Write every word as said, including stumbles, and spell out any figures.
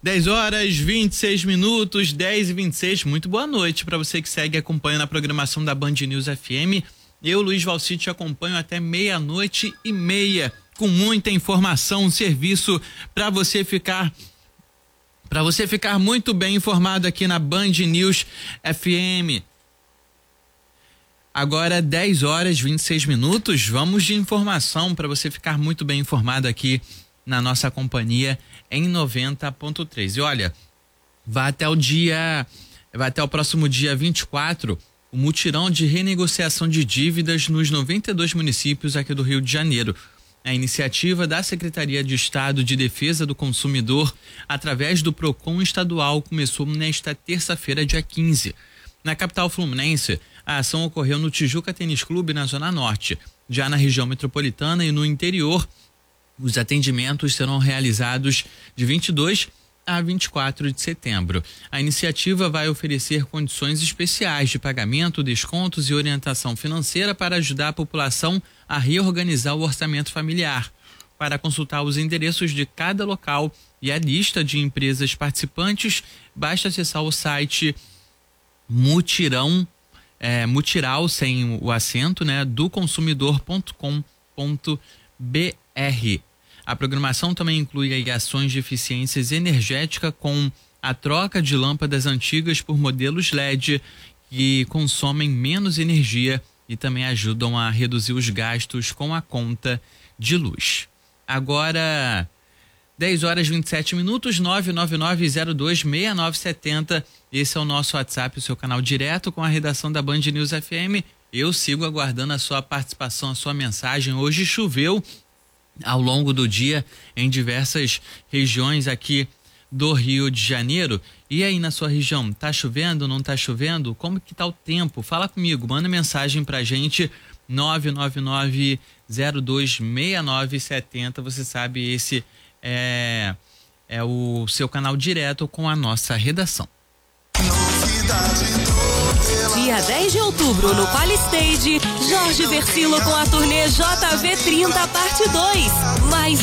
dez horas, vinte e seis minutos, dez e vinte e seis. Muito boa noite para você que segue acompanhando a programação da Band News F M. Eu, Luiz Valci, te acompanho até meia-noite e meia, com muita informação, um serviço para você ficar para você ficar muito bem informado aqui na Band News F M. Agora dez horas, vinte e seis minutos, vamos de informação para você ficar muito bem informado aqui na nossa companhia em noventa ponto três. E olha, vai até o dia, vai até o próximo dia vinte e quatro, o mutirão de renegociação de dívidas nos noventa e dois municípios aqui do Rio de Janeiro. A iniciativa da Secretaria de Estado de Defesa do Consumidor, através do Procon estadual, começou nesta terça-feira, dia quinze. Na capital fluminense, a ação ocorreu no Tijuca Tênis Clube, na Zona Norte. Já na região metropolitana e no interior, os atendimentos serão realizados de vinte e dois a vinte e quatro de setembro. A iniciativa vai oferecer condições especiais de pagamento, descontos e orientação financeira para ajudar a população a reorganizar o orçamento familiar. Para consultar os endereços de cada local e a lista de empresas participantes, basta acessar o site mutirão, é, mutiral, sem o acento, né, do consumidor ponto com ponto br. A programação também inclui aí ações de eficiência energética com a troca de lâmpadas antigas por modelos L E D que consomem menos energia e também ajudam a reduzir os gastos com a conta de luz. Agora, dez horas e vinte e sete minutos, nove nove nove zero dois seis nove sete zero. Esse é o nosso WhatsApp, o seu canal direto com a redação da Band News F M. Eu sigo aguardando a sua participação, a sua mensagem. Hoje choveu ao longo do dia em diversas regiões aqui do Rio de Janeiro. E aí na sua região, tá chovendo, não tá chovendo? Como que tá o tempo? Fala comigo, manda mensagem pra gente, nove nove nove zero dois seis nove sete zero. Você sabe, esse é, é o seu canal direto com a nossa redação. Dia dez de outubro, no Qualistage, Jorge Versilo com a turnê J V trinta, parte dois. Mais